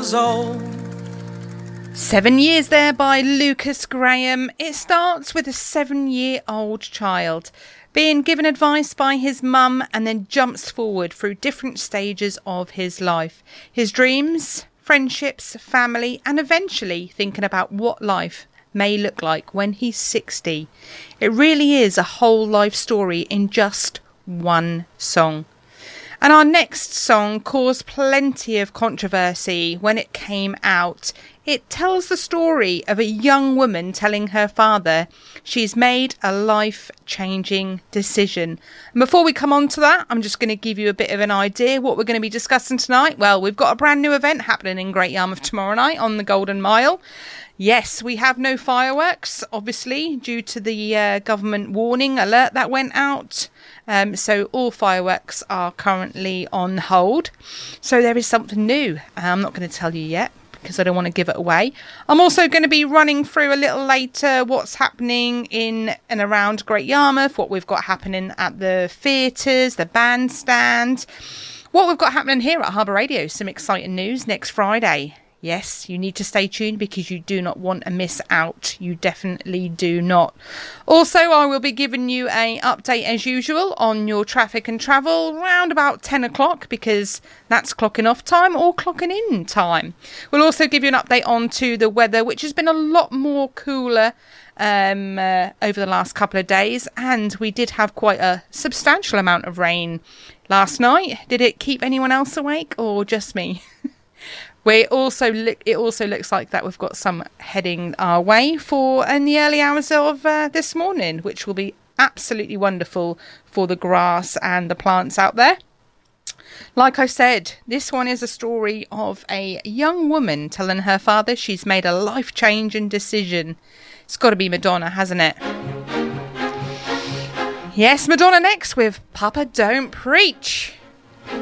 years old. 7 years there by Lucas Graham. It starts with a 7-year-old child being given advice by his mum and then jumps forward through different stages of his life. His dreams, friendships, family, and eventually thinking about what life may look like when he's 60. It really is a whole life story in just one song. And our next song caused plenty of controversy when it came out. It tells the story of a young woman telling her father she's made a life-changing decision. And before we come on to that, I'm just going to give you a bit of an idea what we're going to be discussing tonight. Well, we've got a brand new event happening in Great Yarmouth tomorrow night on the Golden Mile. Yes, we have no fireworks, obviously, due to the government warning alert that went out. So all fireworks are currently on hold. So there is something new. I'm not going to tell you yet, because I don't want to give it away. I'm also going to be running through a little later what's happening in and around Great Yarmouth, what we've got happening at the theatres, the bandstand, what we've got happening here at Harbour Radio, some exciting news next Friday. Yes, you need to stay tuned because you do not want to miss out. You definitely do not. Also, I will be giving you an update as usual on your traffic and travel around about 10 o'clock because that's clocking off time or clocking in time. We'll also give you an update on to the weather, which has been a lot more cooler over the last couple of days. And we did have quite a substantial amount of rain last night. Did it keep anyone else awake or just me? It also looks like that we've got some heading our way for in the early hours of this morning, which will be absolutely wonderful for the grass and the plants out there. Like I said, this one is a story of a young woman telling her father she's made a life-changing decision. It's got to be Madonna, hasn't it? Yes, Madonna next with Papa Don't Preach.